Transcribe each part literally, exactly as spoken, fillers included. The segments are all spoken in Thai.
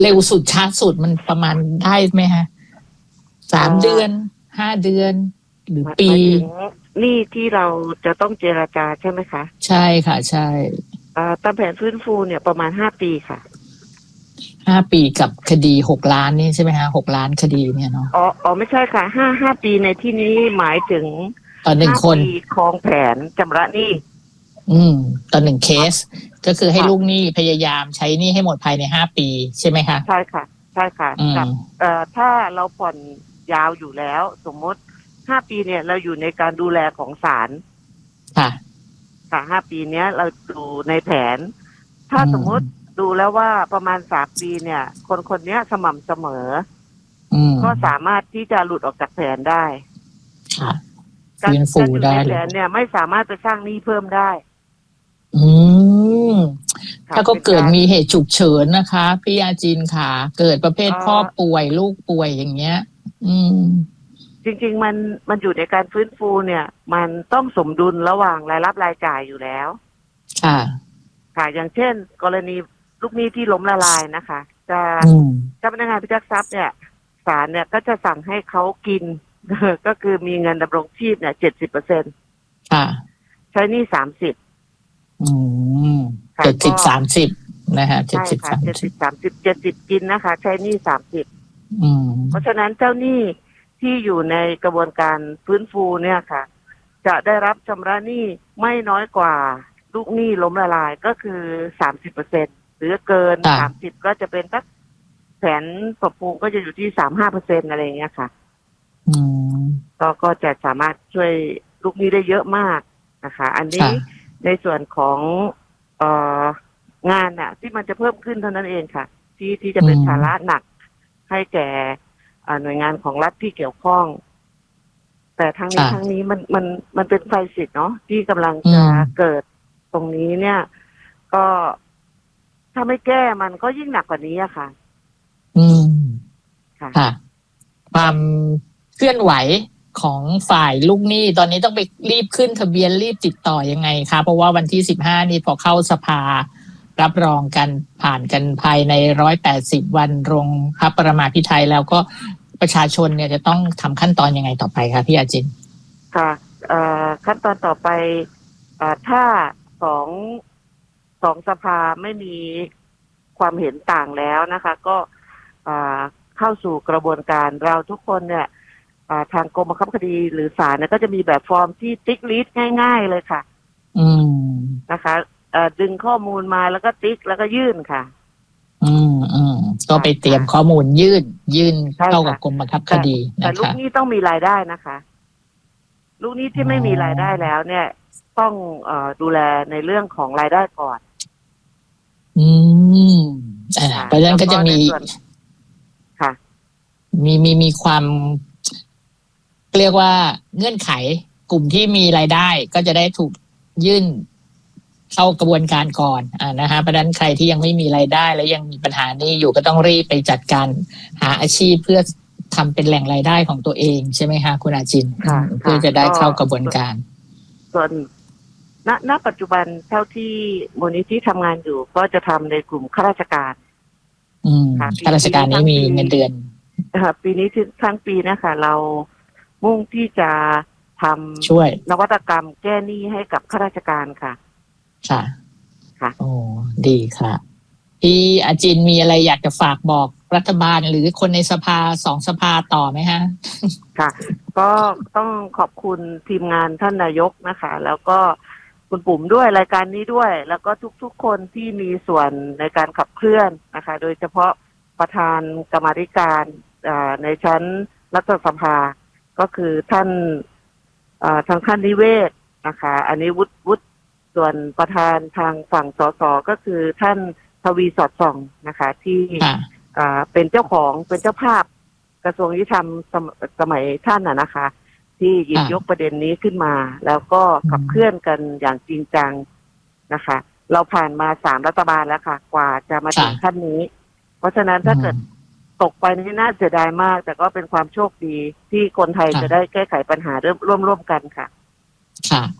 เร็วสุดช้าสุดมันประมาณได้ไหมฮะสามเดือนห้าเดือนหรือปีนี่ที่เราจะต้องเจรจาใช่ไหมคะใช่ค่ะใช่ตามแผนฟื้นฟูเนี่ยประมาณห้าปีค่ะห้าปีกับคดีหกล้านนี่ใช่ไหมฮะหกล้านคดีเนี่ยเนาะอ๋ออ๋อไม่ใช่ค่ะห้าห้าปีในที่นี้หมายถึงต่อหนึ่งคนครองแผนชำระหนี้อืมต่อหนึ่งเคสก็คือให้ลูกหนี้พยายามใช้หนี้ให้หมดภายในห้าปีใช่ไหมคะใช่ค่ะใช่ค่ะกับเอ่อถ้าเราผ่อนยาวอยู่แล้วสมมติห้าปีเนี่ยเราอยู่ในการดูแลของศาลค่ะค่ะห้าปีเนี้ยเราดูในแผนถ้าสมมติดูแล้วว่าประมาณสามปีเนี่ยคนคนนี้สม่ำเสมอก็สามารถที่จะหลุดออกจากแผนได้ค่ะฟื้นฟูได้แผนเนี่ยไม่สามารถไปสร้างหนี้เพิ่มได้อืมถ้าก็เกิดมีเหตุฉุกเฉินนะคะพี่อาจินค่ะเกิดประเภทพ่อป่วยลูกป่วยอย่างเงี้ยอืมจริงๆมันมันอยู่ในการฟื้นฟูเนี่ยมันต้องสมดุลระหว่างรายรับรายจ่ายอยู่แล้วค่ะค่ะอย่างเช่นกรณีลูกหนี้ที่ล้มละลายนะคะจะเจ้าพนักงานพิทักษ์ทรัพย์เนี่ยศาลเนี่ยก็จะสั่งให้เขากินก็คือมีเงินดำรงชีพเนี่ยเจ็ดสิบเปอร์เซ็นต์ค่ะใช้หนี้สามสิบอืมเจ็ดสิบสามสิบนะฮะเจ็ดสิบสามสิบเจ็ดสิบสามสิบเจ็ดสิบกินนะคะใช้หนี้สามสิบเพราะฉะนั้นเจ้าหนี้ที่อยู่ในกระบวนการฟื้นฟูเนี่ยค่ะจะได้รับชำระหนี้ไม่น้อยกว่าลูกหนี้ล้มละลายก็คือสามสิบเปอร์เซ็นต์หรือเกินสามสิบก็จะเป็นสักแผนปรับปรุงก็จะอยู่ที่สามห้าเปอร์เซ็นต์อะไรอย่างเงี้ยค่ะก็ก็จะสามารถช่วยลูกหนี้ได้เยอะมากนะคะอันนี้ในส่วนของเอ่องานน่ะที่มันจะเพิ่มขึ้นเท่านั้นเองค่ะที่ที่จะเป็นภาระหนักให้แก่หน่วยงานของรัฐที่เกี่ยวข้องแต่ทั้งนี้ทั้งนี้มันมันมันเป็นไฟสิทธิ์เนาะที่กำลังจะเกิดตรงนี้เนี่ยก็ถ้าไม่แก้มันก็ยิ่งหนักกว่านี้อะค่ะอืมค่ะค่ะความเคลื่อนไหวของฝ่ายลูกหนี้ตอนนี้ต้องไปรีบขึ้นทะเบียนรีบติดต่อยังไงคะเพราะว่าวันที่สิบห้านี้พอเข้าสภารับรองกันผ่านกันภายในหนึ่งร้อยแปดสิบวันลงพระประมาภิไธยแล้วก็ประชาชนเนี่ยจะต้องทำขั้นตอนยังไงต่อไปคะพี่อาจินค่ะขั้นตอนต่อไปถ้าสองสองสภาไม่มีความเห็นต่างแล้วนะคะก็เข้าสู่กระบวนการเราทุกคนเนี่ยทางกรมบังคับคดีหรือศาลเนี่ยก็จะมีแบบฟอร์มที่ติ๊กลิสต์ง่ายๆเลยค่ะอืมนะคะดึงข้อมูลมาแล้วก็ติ๊กแล้วก็ยื่นค่ะอืมอืมก็ไปเตรียมข้อมูลยื่นยื่นเข้ากับกรมบังคับคดีนะคะแต่ลูกหนี้ต้องมีรายได้นะคะลูกหนี้ที่ไม่มีรายได้แล้วเนี่ยต้องเอ่อดูแลในเรื่องของรายได้ก่อนอืมอ่าเพราะฉะนั้นก็จะมีค่ะมีมีมีความเรียกว่าเงื่อนไขกลุ่มที่มีรายได้ก็จะได้ถูกยื่นเข้ากระบวนการก่อนอ่านะคะเพราะฉะนั้นใครที่ยังไม่มีรายได้และยังมีปัญหานี้อยู่ก็ต้องรีบไปจัดการหาอาชีพเพื่อทำเป็นแหล่งรายได้ของตัวเองใช่ไหมคะคุณอาจินเพื่อจะได้เข้ากระบวนการส่วนณณปัจจุบันเท่าที่มูลนิธิทำงานอยู่ก็จะทำในกลุ่มข้าราชการอืมข้าราชการนี้มีเงินเดือนค่ะปีนี้ทั้งปีนะคะเรามุ่งที่จะทำช่วยนวัตกรรมแก้หนี้ให้กับข้าราชการค่ะค่ะค่ะโอ้ดีค่ะพี่อาจินมีอะไรอยากจะฝากบอกรัฐบาลหรือคนในสภาสองสภาต่อไหมฮะค่ะก็ต้องขอบคุณทีมงานท่านนายกนะคะแล้วก็คุณปุ๋มด้วยรายการนี้ด้วยแล้วก็ทุกๆคนที่มีส่วนในการขับเคลื่อนนะคะโดยเฉพาะประธานกรรมาธิการในชั้นรัฐสภาก็คือท่านทางท่านนิเวศนะคะอันนี้วุฒิวุฒิส่วนประธานทางฝั่งสสก็คือท่านทวีสอดส่องนะคะที่เป็นเจ้าของเป็นเจ้าภาพกระทรวงยุติธรรมสมัยท่านน่ะนะคะที่หยิบยกประเด็นนี้ขึ้นมาแล้วก็ขับเคลื่อนกันอย่างจริงจังนะคะเราผ่านมาสามรัฐบาลแล้วค่ะกว่าจะมาถึงขั้นนี้เพราะฉะนั้นถ้าเกิดตกไปนี่น่าเสียดายมากแต่ก็เป็นความโชคดีที่คนไทยจะได้แก้ไขปัญหาร่วมร่วมกันค่ะค่ะ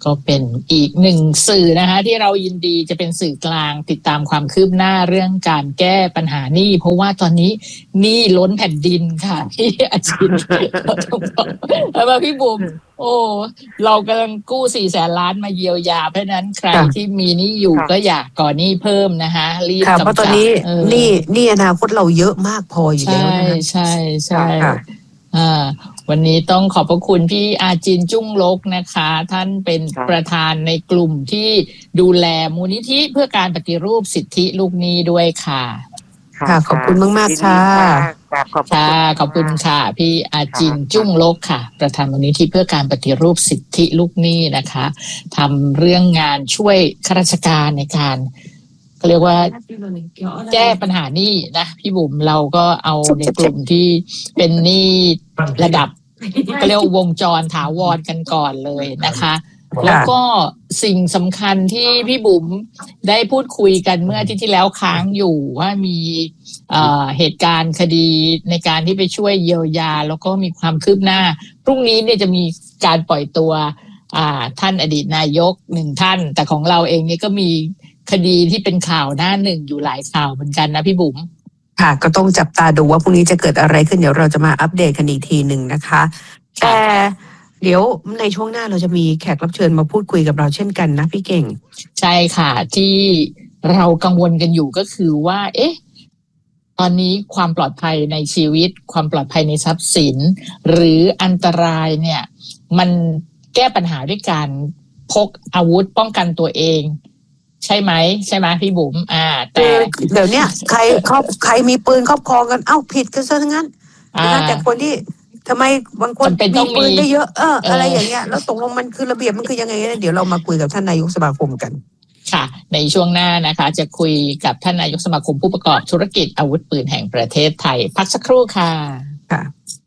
ก็เป็นอีกหนึ่งสื่อนะคะที่เรายินดีจะเป็นสื่อกลางติดตามความคืบหน้าเรื่องการแก้ปัญหาหนี้เพราะว่าตอนนี้หนี้ล้นแผ่นดินค่ะพี่อาชินแล้วมาพี่บุ๋มโอ้เรากำลังกู้สี่แสนล้านมาเยียวยาเพราะนั้นใครที่มีหนี้อยู่ก็อยากก่อหนี้เพิ่มนะคะรีบกำจัดเพราะตอนนี้หนี้หนี้อนาคตเราเยอะมากพออยู่แล้วนะคะใช่ใช่ใช่อ่าวันนี้ต้องขอบพระคุณพี่อาจินจุ้งลกนะคะท่านเป็นประธานในกลุ่มที่ดูแลมูลนิธิเพื่อการปฏิรูปสิทธิลูกหนี้ด้วยค่ะค่ะขอบคุณมากๆค่ะค่ะขอบคุณค่ะพี่อาจินจุ้งลกค่ะประธานมูลนิธิเพื่อการปฏิรูปสิทธิลูกหนี้นะคะทำเรื่องงานช่วยข้าราชการในการเรียกว่าแก้ปัญหาหนี้นะพี่บุ๋มเราก็เอาในกลุ่มที่เป็นหนี้ระดับก็เรียกวงจรถาวรกันก่อนเลยนะคะแล้วก็สิ่งสำคัญที่พี่บุ๋มได้พูดคุยกันเมื่ออาทิตย์ที่แล้วค้างอยู่ว่ามีเหตุการณ์คดีในการที่ไปช่วยเยียวยาแล้วก็มีความคืบหน้าพรุ่งนี้เนี่ยจะมีการปล่อยตัวท่านอดีตนายกหนึ่งท่านแต่ของเราเองนี่ก็มีคดีที่เป็นข่าวหน้าหนึ่งอยู่หลายข่าวเหมือนกันนะพี่บุ๋มค่ะก็ต้องจับตาดูว่าพรุ่งนี้จะเกิดอะไรขึ้นเดี๋ยวเราจะมาอัปเดตกันอีกทีหนึ่งนะคะแต่เดี๋ยวในช่วงหน้าเราจะมีแขกรับเชิญมาพูดคุยกับเราเช่นกันนะพี่เก่งใช่ค่ะที่เรากังวลกันอยู่ก็คือว่าเอ๊ะตอนนี้ความปลอดภัยในชีวิตความปลอดภัยในทรัพย์สินหรืออันตรายเนี่ยมันแก้ปัญหาด้วยการพกอาวุธป้องกันตัวเองใช่ไหมใช่ไหมพี่บุ๋มอ่าแต่เดี๋ยวเนี้ยใครครอบใครมีปืนครอบครองกันเอ้าผิดกันซะทั้งนั้นแต่คนที่ทำไมบางคนมีปืนได้เยอะเอออะไรอย่างเงี้ยแล้วตกลงมันคือระเบียบมันคือยังไงเดี๋ยวเรามาคุยกับท่านนายกสมาคมกันค่ะในช่วงหน้านะคะจะคุยกับท่านนายกสมาคมผู้ประกอบธุรกิจอาวุธปืนแห่งประเทศไทยพักสักครู่ค่ะค่ะ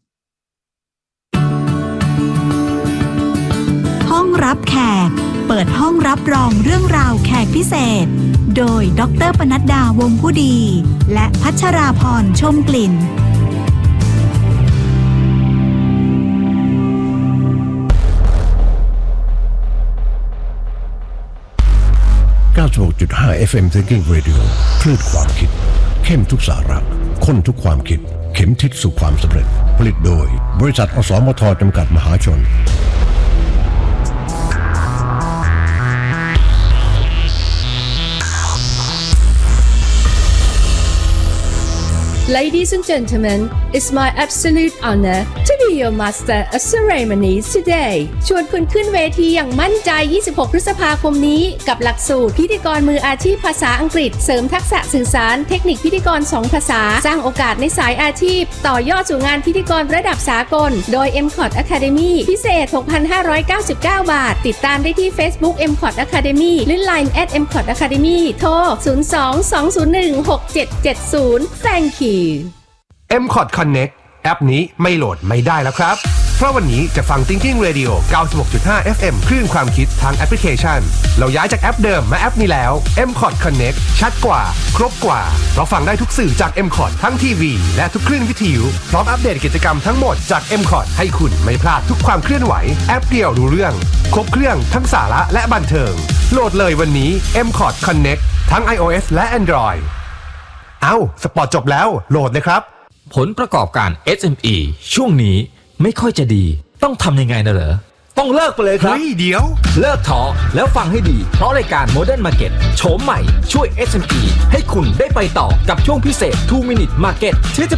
ห้องรับแขกเปิดห้องรับรองเรื่องราวแขกพิเศษโดยดร.ปนัดดาวงผู้ดีและพัชราพรชมกลิ่นเก้าสิบหกจุดห้า เอฟ เอ็ม Thinking Radio คลื่นความคิดเข้มทุกสาระข้นทุกความคิดเข็มทิศสู่ความสำเร็จผลิตโดยบริษัทอสมทจำกัดมหาชน Ladies and gentlemen, it's my absolute honor to be your master of ceremonies today. ชวนคุณขึ้นเวทีอย่างมั่นใจยี่สิบหกพฤษภาคมนี้กับหลักสูตรพิธีกรมืออาชีพภาษาอังกฤษเสริมทักษะสื่อสารเทคนิคพิธีกรสองภาษาสร้างโอกาสในสายอาชีพต่อยอดสู่งานพิธีกรระดับสากลโดย เอ็ม คอร์ด Academy พิเศษ หกพันห้าร้อยเก้าสิบเก้า บาทติดตามได้ที่ Facebook เอ็ม คอร์ด Academy หรือ ไลน์ แอท เอ็ม คอร์ด Academy โทร ศูนย์ สอง สอง ศูนย์ หนึ่ง หก เจ็ด เจ็ด ศูนย์ Thank you เอ็ม คอร์ด Connect แอปนี้ไม่โหลดไม่ได้แล้วครับเพราะวันนี้จะฟัง Thinking Radio เก้าสิบหกจุดห้า เอฟ เอ็ม คลื่นความคิดทางแอปพลิเคชันเราย้ายจากแอปเดิมมาแอปนี้แล้ว เอ็ม คอร์ด Connect ชัดกว่าครบกว่าเราฟังได้ทุกสื่อจาก เอ็ม คอร์ด ทั้งทีวีและทุกคลื่นวิทยุพร้อมอัปเดตกิจกรรมทั้งหมดจาก เอ็ม คอร์ด ให้คุณไม่พลาดทุกความเคลื่อนไหวแอปเดียวรู้เรื่องครบเครื่องทั้งสาระและบันเทิงโหลดเลยวันนี้ เอ็ม คอร์ด Connect ทั้ง iOS และ Android เอ้าสปอร์ตจบแล้วโหลดเลยครับผลประกอบการ เอส เอ็ม อี ช่วงนี้ไม่ค่อยจะดีต้องทำยังไงนะเหรอต้องเลิกไปเลยครับเฮ้ยเดี๋ยวเลิกท้อแล้วฟังให้ดีเพราะรายการ Modern Market โฉมใหม่ช่วย เอส เอ็ม อี ให้คุณได้ไปต่อกับช่วงพิเศษ two minute market ที่จะ